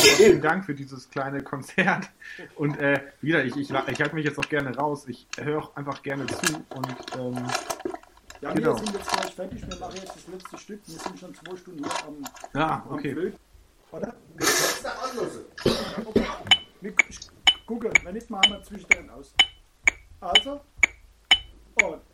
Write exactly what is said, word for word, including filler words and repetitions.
vielen Dank für dieses kleine Konzert. Und äh, wieder, ich, ich, ich halte mich jetzt auch gerne raus. Ich höre auch einfach gerne zu. Und ähm, ja, genau. Wir sind jetzt gleich fertig. Wir machen jetzt das letzte Stück. Wir sind schon zwei Stunden hier am, ja, am okay. Flöten. Oder? Wir gucken, wenn nicht, machen wir zwischendrin aus. Also, und